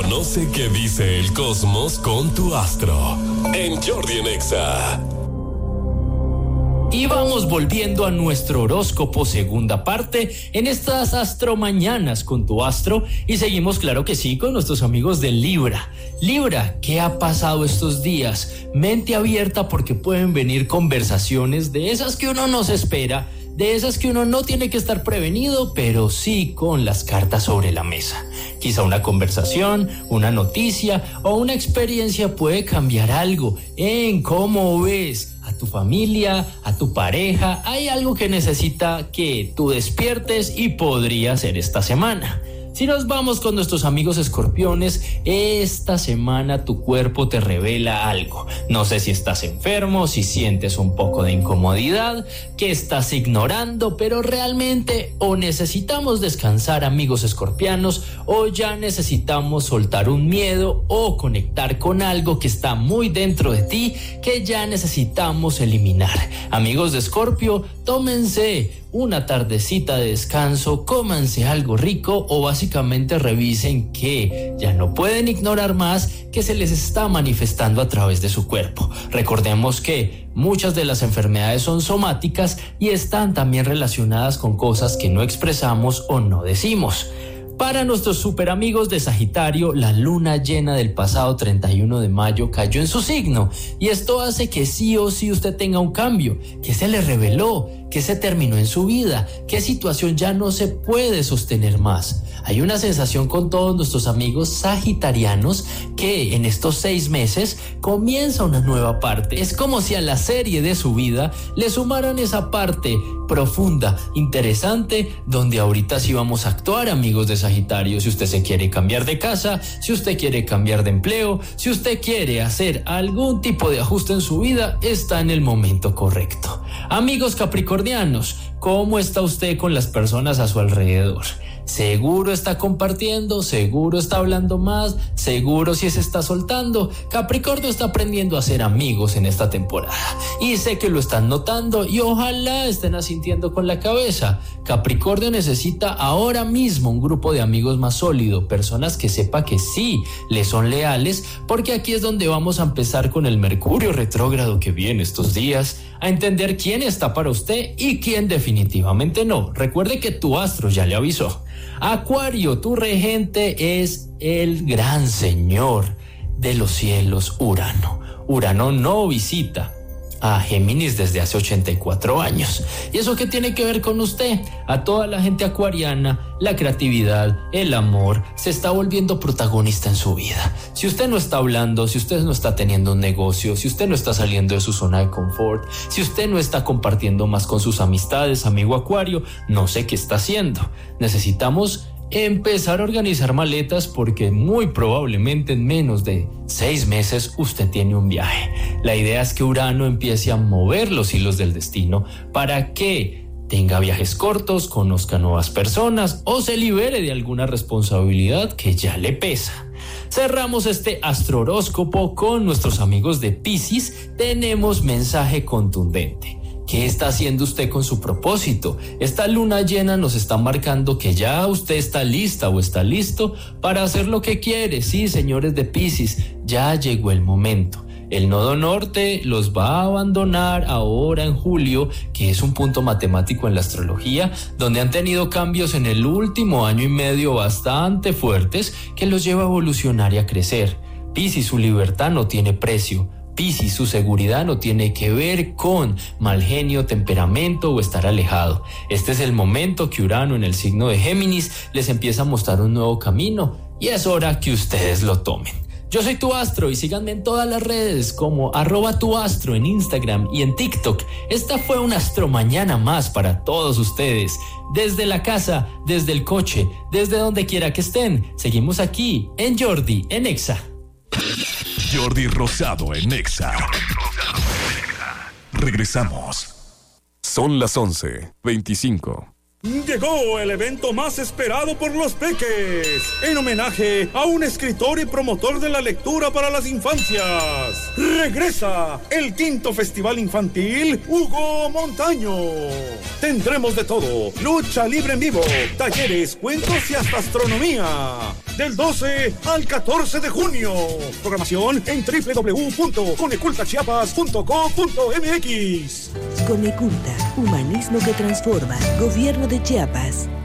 Conoce qué dice el cosmos con tu astro en Jordi en Exa. Y vamos volviendo a nuestro horóscopo segunda parte en estas astromañanas con tu astro, y seguimos, claro que sí, con nuestros amigos de Libra. Libra, ¿qué ha pasado estos días? Mente abierta, porque pueden venir conversaciones de esas que uno no se espera, de esas que uno no tiene que estar prevenido, pero sí con las cartas sobre la mesa. Quizá una conversación, una noticia o una experiencia puede cambiar algo en cómo ves a tu familia, a tu pareja. Hay algo que necesita que tú despiertes y podría ser esta semana. Si nos vamos con nuestros amigos escorpiones, esta semana tu cuerpo te revela algo. No sé si estás enfermo, si sientes un poco de incomodidad, que estás ignorando, pero realmente o necesitamos descansar, amigos escorpianos, o ya necesitamos soltar un miedo o conectar con algo que está muy dentro de ti, que ya necesitamos eliminar. Amigos de Escorpio, tómense una tardecita de descanso, cómanse algo rico o básicamente revisen que ya no pueden ignorar más, que se les está manifestando a través de su cuerpo. Recordemos que muchas de las enfermedades son somáticas y están también relacionadas con cosas que no expresamos o no decimos. Para nuestros super amigos de Sagitario, la luna llena del pasado 31 de mayo cayó en su signo, y esto hace que sí o sí usted tenga un cambio. ¿Qué se le reveló? ¿Qué se terminó en su vida? ¿Qué situación ya no se puede sostener más? Hay una sensación con todos nuestros amigos sagitarianos que en estos 6 meses comienza una nueva parte. Es como si a la serie de su vida le sumaran esa parte profunda, interesante, donde ahorita sí vamos a actuar, amigos de Sagitario. Si usted se quiere cambiar de casa, si usted quiere cambiar de empleo, si usted quiere hacer algún tipo de ajuste en su vida, está en el momento correcto. Amigos capricornianos, ¿cómo está usted con las personas a su alrededor? Seguro está compartiendo, seguro está hablando más, seguro sí se está soltando. Capricornio está aprendiendo a ser amigos en esta temporada, y sé que lo están notando y ojalá estén asintiendo con la cabeza. Capricornio necesita ahora mismo un grupo de amigos más sólido, personas que sepa que sí le son leales, porque aquí es donde vamos a empezar con el Mercurio retrógrado que viene estos días, a entender quién está para usted y quién definitivamente no. Recuerde que tu astro ya le avisó. Acuario, tu regente es el gran señor de los cielos, Urano. Urano no visita a Géminis desde hace 84 años. ¿Y eso qué tiene que ver con usted? A toda la gente acuariana, la creatividad, el amor, se está volviendo protagonista en su vida. Si usted no está hablando, si usted no está teniendo un negocio, si usted no está saliendo de su zona de confort, si usted no está compartiendo más con sus amistades, amigo Acuario, no sé qué está haciendo. Necesitamos empezar a organizar maletas, porque muy probablemente en menos de 6 meses usted tiene un viaje. La idea es que Urano empiece a mover los hilos del destino para que tenga viajes cortos, conozca nuevas personas o se libere de alguna responsabilidad que ya le pesa. Cerramos este astrohoróscopo con nuestros amigos de Piscis. Tenemos mensaje contundente. ¿Qué está haciendo usted con su propósito? Esta luna llena nos está marcando que ya usted está lista o está listo para hacer lo que quiere. Sí, señores de Piscis, ya llegó el momento. El nodo norte los va a abandonar ahora en julio, que es un punto matemático en la astrología, donde han tenido cambios en el último año y medio bastante fuertes que los lleva a evolucionar y a crecer. Piscis, su libertad no tiene precio. Piscis, su seguridad no tiene que ver con mal genio, temperamento o estar alejado. Este es el momento que Urano en el signo de Géminis les empieza a mostrar un nuevo camino, y es hora que ustedes lo tomen. Yo soy Tu Astro y síganme en todas las redes como @tuastro en Instagram y en TikTok. Esta fue una astromañana más para todos ustedes. Desde la casa, desde el coche, desde donde quiera que estén. Seguimos aquí en Jordi en Exa. Jordi Rosado en Exa. Regresamos. Son las 11:25. Llegó el evento más esperado por los peques, en homenaje a un escritor y promotor de la lectura para las infancias. Regresa el quinto Festival Infantil Hugo Montaño. Tendremos de todo: lucha libre en vivo, talleres, cuentos y hasta astronomía. Del 12 al 14 de junio. Programación en www.conecultachiapas.co.mx. Coneculta, humanismo que transforma. Gobierno de Chiapas.